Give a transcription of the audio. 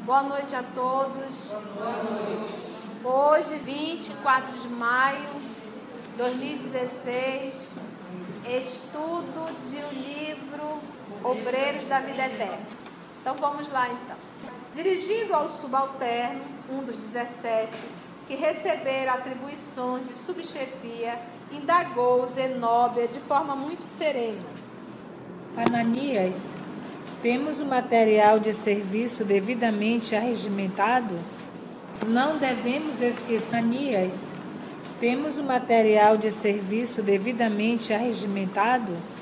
Boa noite a todos. Boa noite. Hoje, 24 de maio de 2016, estudo de o livro Obreiros da Vida Eterna. Então vamos lá então. Dirigindo ao subalterno, um dos 17, que receberam atribuições de subchefia, indagou Zenóbia de forma muito serena. Ananias, temos o material de serviço devidamente arregimentado? Não devemos esquecer. Ananias, temos o material de serviço devidamente arregimentado?